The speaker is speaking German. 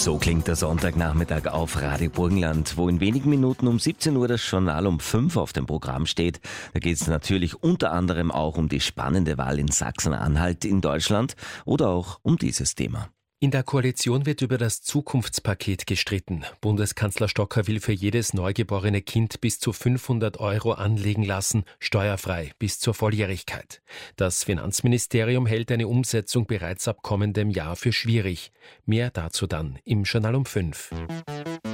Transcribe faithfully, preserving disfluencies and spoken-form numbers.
So klingt der Sonntagnachmittag auf Radio Burgenland, wo in wenigen Minuten um siebzehn Uhr das Journal um fünf auf dem Programm steht. Da geht es natürlich unter anderem auch um die spannende Wahl in Sachsen-Anhalt in Deutschland oder auch um dieses Thema. In der Koalition wird über das Zukunftspaket gestritten. Bundeskanzler Stocker will für jedes neugeborene Kind bis zu fünfhundert Euro anlegen lassen, steuerfrei bis zur Volljährigkeit. Das Finanzministerium hält eine Umsetzung bereits ab kommendem Jahr für schwierig. Mehr dazu dann im Journal um fünf.